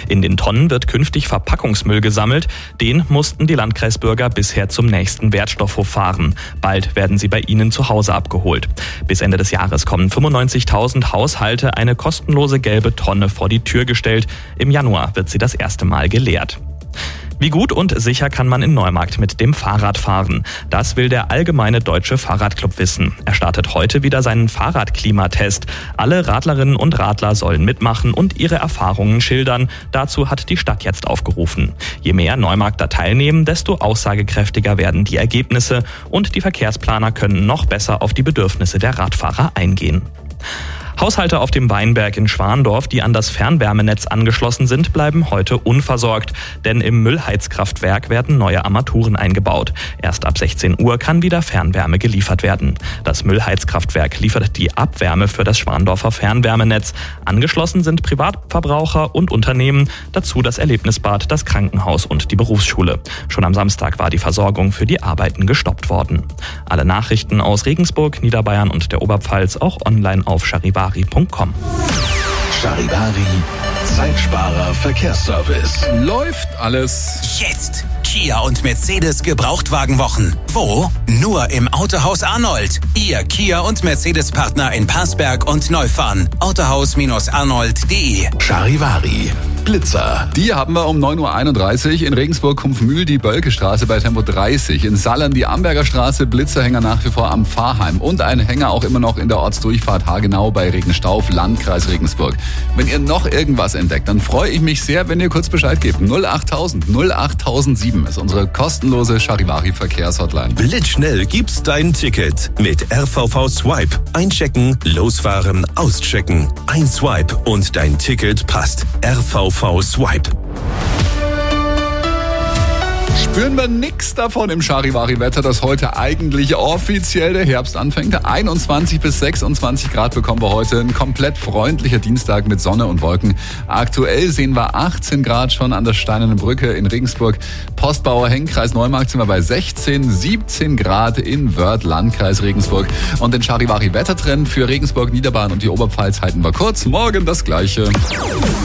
In den Tonnen wird künftig Verpackungsmüll gesammelt. Den mussten die Landkreisbürger bisher zum nächsten Wertstoffhof fahren. Bald werden sie bei ihnen zu Hause abgeholt. Bis Ende des Jahres kommen 95.000 Haushalte eine kostenlose gelbe Tonne vor die Tür gestellt. Im Januar wird sie das erste Mal geleert. Wie gut und sicher kann man in Neumarkt mit dem Fahrrad fahren? Das will der Allgemeine Deutsche Fahrradclub wissen. Er startet heute wieder seinen Fahrradklimatest. Alle Radlerinnen und Radler sollen mitmachen und ihre Erfahrungen schildern. Dazu hat die Stadt jetzt aufgerufen. Je mehr Neumarkter teilnehmen, desto aussagekräftiger werden die Ergebnisse und die Verkehrsplaner können noch besser auf die Bedürfnisse der Radfahrer eingehen. Haushalte auf dem Weinberg in Schwandorf, die an das Fernwärmenetz angeschlossen sind, bleiben heute unversorgt. Denn im Müllheizkraftwerk werden neue Armaturen eingebaut. Erst ab 16 Uhr kann wieder Fernwärme geliefert werden. Das Müllheizkraftwerk liefert die Abwärme für das Schwandorfer Fernwärmenetz. Angeschlossen sind Privatverbraucher und Unternehmen, dazu das Erlebnisbad, das Krankenhaus und die Berufsschule. Schon am Samstag war die Versorgung für die Arbeiten gestoppt worden. Alle Nachrichten aus Regensburg, Niederbayern und der Oberpfalz auch online auf charivari.com. Charivari, Zeitsparer Verkehrsservice. Läuft alles. Jetzt Kia und Mercedes Gebrauchtwagenwochen. Wo? Nur im Autohaus Arnold. Ihr Kia und Mercedes Partner in Parsberg und Neufahren. Autohaus-arnold.de. Charivari, Blitzer. Die haben wir um 9.31 Uhr. In Regensburg-Kumpfmühl die Bölkestraße bei Tempo 30. In Sallern die Amberger Straße, Blitzerhänger nach wie vor am Pfarrheim. Und ein Hänger auch immer noch in der Ortsdurchfahrt Hagenau bei Regenstauf, Landkreis Regensburg. Wenn ihr noch irgendwas entdeckt, dann freue ich mich sehr, wenn ihr kurz Bescheid gebt. 08000 08007 ist unsere kostenlose Charivari-Verkehrshotline. Blitzschnell gibt's dein Ticket mit RVV Swipe. Einchecken, losfahren, auschecken. Ein Swipe und dein Ticket passt. RVV Swipe. Spüren wir nichts davon im Charivari-Wetter, dass heute eigentlich offiziell der Herbst anfängt. 21 bis 26 Grad bekommen wir heute. Ein komplett freundlicher Dienstag mit Sonne und Wolken. Aktuell sehen wir 18 Grad schon an der Steinernen Brücke in Regensburg. Postbauer Henk, Kreis Neumarkt, sind wir bei 16, 17 Grad in Wörth, Landkreis Regensburg. Und den Charivari-Wettertrend für Regensburg, Niederbayern und die Oberpfalz halten wir kurz. Morgen das Gleiche.